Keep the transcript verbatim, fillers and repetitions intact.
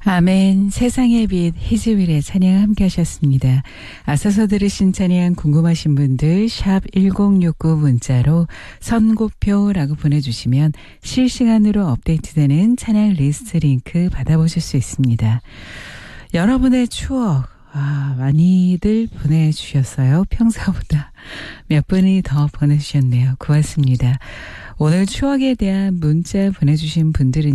아멘. 세상의 빛 희즈윌의 찬양 함께 하셨습니다. 앞서서 들으신 찬양 궁금하신 분들 샵 일공육구 문자로 선고표라고 보내주시면 실시간으로 업데이트되는 찬양 리스트 링크 받아보실 수 있습니다. 여러분의 추억 아, 많이들 보내주셨어요. 평소보다 몇 분이 더 보내주셨네요. 고맙습니다. 오늘 추억에 대한 문자 보내주신 분들은